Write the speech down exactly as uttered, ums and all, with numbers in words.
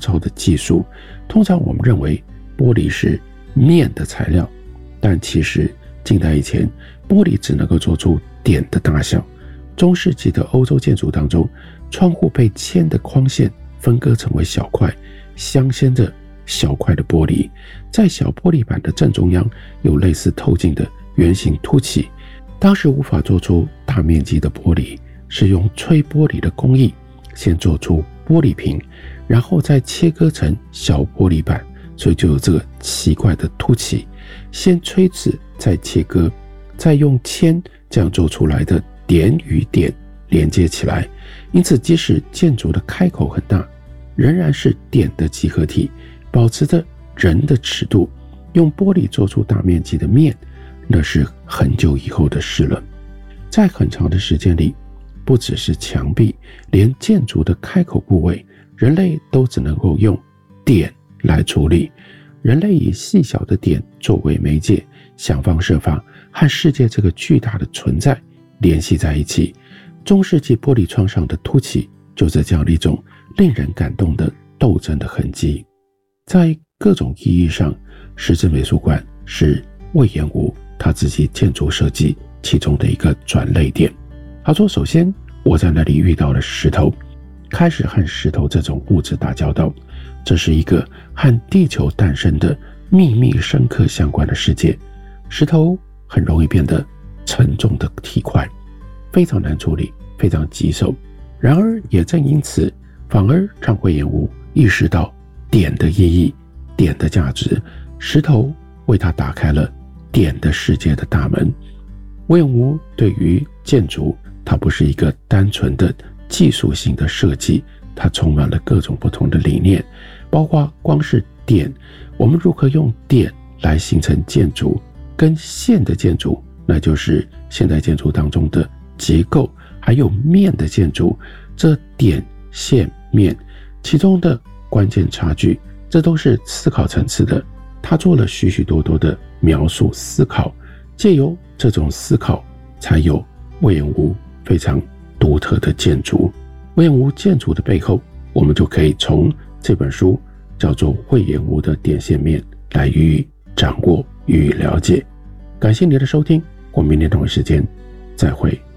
超的技术。通常我们认为玻璃是面的材料，但其实近代以前玻璃只能够做出点的大小。中世纪的欧洲建筑当中，窗户被铅的框线分割成为小块，镶嵌着小块的玻璃，在小玻璃板的正中央有类似透镜的圆形凸起。当时无法做出大面积的玻璃，是用吹玻璃的工艺先做出玻璃瓶，然后再切割成小玻璃板，所以就有这个奇怪的凸起。先吹制再切割，再用铅这样做出来的点与点连接起来，因此即使建筑的开口很大，仍然是点的集合体，保持着人的尺度。用玻璃做出大面积的面，那是很久以后的事了。在很长的时间里，不只是墙壁，连建筑的开口部位，人类都只能够用点来处理。人类以细小的点作为媒介，想方设法和世界这个巨大的存在联系在一起。中世纪玻璃窗上的凸起，就是这样的一种令人感动的斗争的痕迹。在各种意义上，石质美术馆是魏延吾他自己建筑设计其中的一个转捩点。他说，首先我在那里遇到了石头，开始和石头这种物质打交道，这是一个和地球诞生的秘密深刻相关的世界。石头很容易变得沉重的体块，非常难处理，非常棘手。然而也正因此，反而让魏延吾意识到点的意义，点的价值。石头为他打开了点的世界的大门。魏延吾对于建筑，它不是一个单纯的技术性的设计，它充满了各种不同的理念，包括光是点，我们如何用点来形成建筑，跟线的建筑，那就是现代建筑当中的结构，还有面的建筑，这点线面其中的关键差距，这都是思考层次的。他做了许许多多的描述思考，借由这种思考，才有魏延吾非常独特的建筑。魏延吾建筑的背后，我们就可以从这本书叫做《魏延吾的点线面》来予以掌握，予以了解。感谢你的收听，我们明天同一时间再会。